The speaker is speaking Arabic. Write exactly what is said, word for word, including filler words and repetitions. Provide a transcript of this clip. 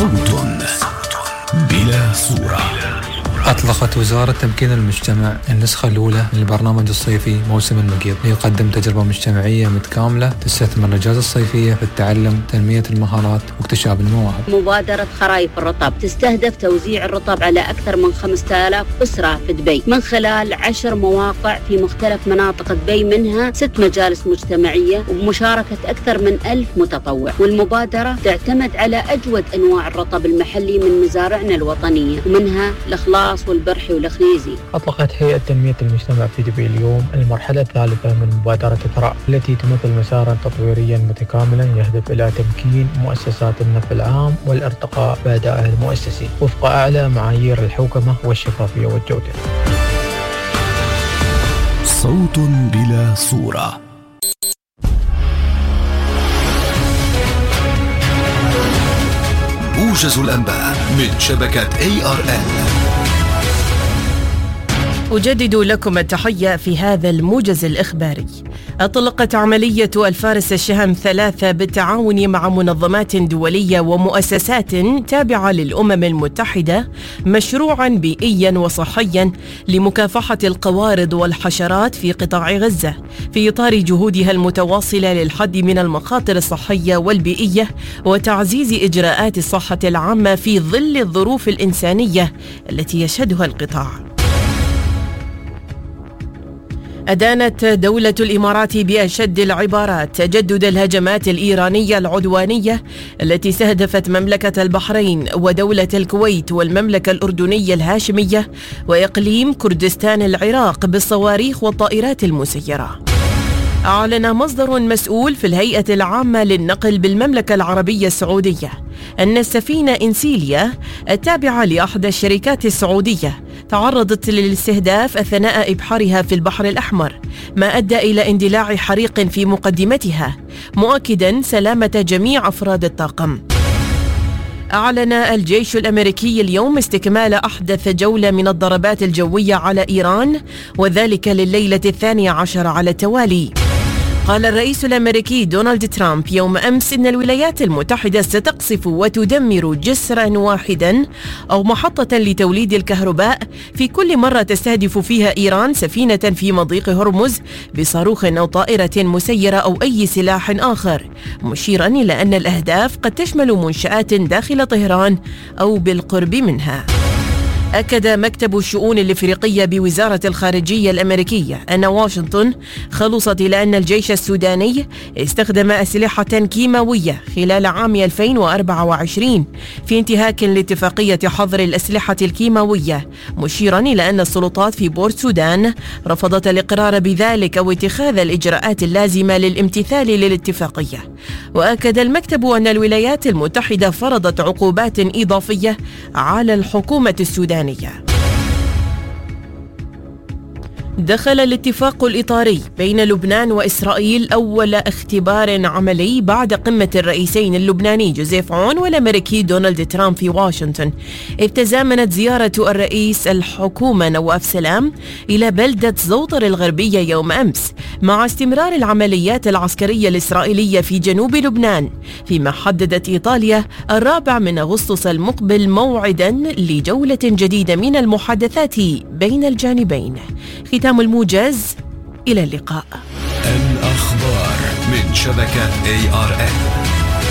صوت بلا صورة. أطلقت وزارة تمكين المجتمع النسخة الأولى من البرنامج الصيفي موسم المقيض ليقدم تجربة مجتمعية متكاملة تستثمر الأجازة الصيفية في التعلم، تنمية المهارات واكتشاف المواهب. مبادرة خرايف الرطب تستهدف توزيع الرطب على أكثر من خمسة آلاف أسرة في دبي من خلال عشر مواقع في مختلف مناطق دبي، منها ست مجالس مجتمعية وبمشاركة أكثر من ألف متطوع. والمبادرة تعتمد على أجود أنواع الرطب المحلي من مزارعنا الوطنية، ومنها الإخلاص والبرحي والخنيزي. أطلقت هيئة تنمية المجتمع في دبي اليوم المرحلة الثالثة من مبادرة ثراء، التي تمثل مسارا تطويريا متكاملا يهدف إلى تمكين مؤسسات النفع العام والارتقاء بأدائها المؤسسي وفق أعلى معايير الحوكمة والشفافية والجودة. صوت بلا صورة. موجز الأنباء من شبكة إيه آر إل. أجدد لكم التحية في هذا الموجز الإخباري. أطلقت عملية الفارس الشهم ثلاثة بالتعاون مع منظمات دولية ومؤسسات تابعة للأمم المتحدة مشروعا بيئيا وصحيا لمكافحة القوارض والحشرات في قطاع غزة، في إطار جهودها المتواصلة للحد من المخاطر الصحية والبيئية وتعزيز إجراءات الصحة العامة في ظل الظروف الإنسانية التي يشهدها القطاع. أدانت دولة الإمارات بأشد العبارات تجدد الهجمات الإيرانية العدوانية التي استهدفت مملكة البحرين ودولة الكويت والمملكة الأردنية الهاشمية وإقليم كردستان العراق بالصواريخ والطائرات المسيرة. أعلن مصدر مسؤول في الهيئة العامة للنقل بالمملكة العربية السعودية أن السفينة إنسيليا التابعة لأحد الشركات السعودية تعرضت للاستهداف أثناء إبحارها في البحر الأحمر، ما أدى إلى اندلاع حريق في مقدمتها، مؤكدا سلامة جميع أفراد الطاقم. أعلن الجيش الأمريكي اليوم استكمال أحدث جولة من الضربات الجوية على إيران، وذلك لليلة الثانية عشر على التوالي. قال الرئيس الأمريكي دونالد ترامب يوم أمس إن الولايات المتحدة ستقصف وتدمر جسرا واحدا أو محطة لتوليد الكهرباء في كل مرة تستهدف فيها إيران سفينة في مضيق هرمز بصاروخ أو طائرة مسيرة أو أي سلاح آخر، مشيرا إلى أن الأهداف قد تشمل منشآت داخل طهران أو بالقرب منها. أكد مكتب الشؤون الإفريقية بوزارة الخارجية الأمريكية أن واشنطن خلصت إلى أن الجيش السوداني استخدم أسلحة كيماوية خلال عام ألفين وأربعة وعشرين في انتهاك لاتفاقية حظر الأسلحة الكيماوية، مشيرا إلى أن السلطات في بورت سودان رفضت الإقرار بذلك واتخاذ الإجراءات اللازمة للامتثال للاتفاقية. وأكد المكتب أن الولايات المتحدة فرضت عقوبات إضافية على الحكومة السودانية. دخل الاتفاق الإطاري بين لبنان وإسرائيل أول اختبار عملي بعد قمة الرئيسين اللبناني جوزيف عون والأمريكي دونالد ترامب في واشنطن، إذ تزامنت زيارة الرئيس الحكومة نواف سلام إلى بلدة زوطر الغربية يوم أمس، مع استمرار العمليات العسكرية الإسرائيلية في جنوب لبنان، فيما حددت إيطاليا الرابع من أغسطس المقبل موعدا لجولة جديدة من المحادثات بين الجانبين. ختام الموجز، إلى اللقاء. الأخبار من شبكة إيه آر إل.